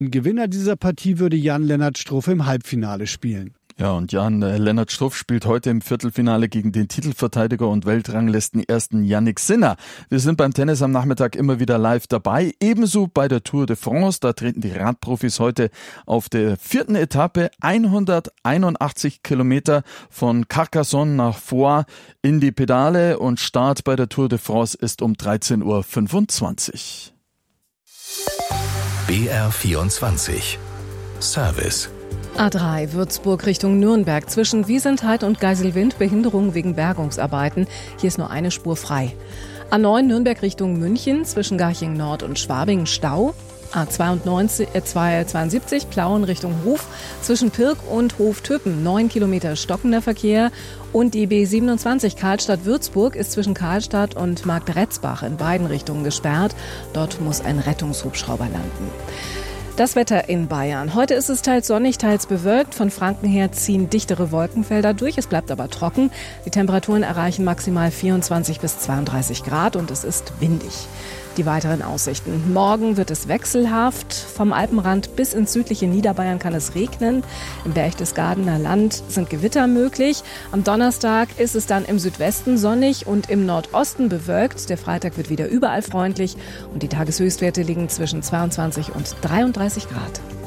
Ein Gewinner dieser Partie würde Jan-Lennart Struff im Halbfinale spielen. Ja, und Jan-Lennart Struff spielt heute im Viertelfinale gegen den Titelverteidiger und Weltranglistenersten Jannik Sinner. Wir sind beim Tennis am Nachmittag immer wieder live dabei, ebenso bei der Tour de France. Da treten die Radprofis heute auf der 4. Etappe 181 Kilometer von Carcassonne nach Foix in die Pedale und Start bei der Tour de France ist um 13.25 Uhr. BR24 Service. A3 Würzburg Richtung Nürnberg zwischen Wiesentheit und Geiselwind Behinderung wegen Bergungsarbeiten. Hier ist nur eine Spur frei. A9 Nürnberg Richtung München zwischen Garching Nord und Schwabing Stau. A72 Plauen Richtung Hof zwischen Pirk und Hof-Töppen 9 Kilometer stockender Verkehr. Und die B27 Karlstadt-Würzburg ist zwischen Karlstadt und Marktretzbach in beiden Richtungen gesperrt. Dort muss ein Rettungshubschrauber landen. Das Wetter in Bayern. Heute ist es teils sonnig, teils bewölkt. Von Franken her ziehen dichtere Wolkenfelder durch. Es bleibt aber trocken. Die Temperaturen erreichen maximal 24 bis 32 Grad und es ist windig. Die weiteren Aussichten. Morgen wird es wechselhaft. Vom Alpenrand bis ins südliche Niederbayern kann es regnen. Im Berchtesgadener Land sind Gewitter möglich. Am Donnerstag ist es dann im Südwesten sonnig und im Nordosten bewölkt. Der Freitag wird wieder überall freundlich und die Tageshöchstwerte liegen zwischen 22 und 33 Grad.